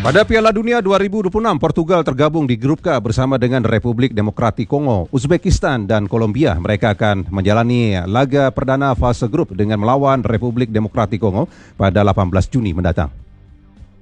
Pada Piala Dunia 2026, Portugal tergabung di grup K bersama dengan Republik Demokratik Kongo, Uzbekistan, dan Kolombia. Mereka akan menjalani laga perdana fase grup dengan melawan Republik Demokratik Kongo pada 18 Juni mendatang.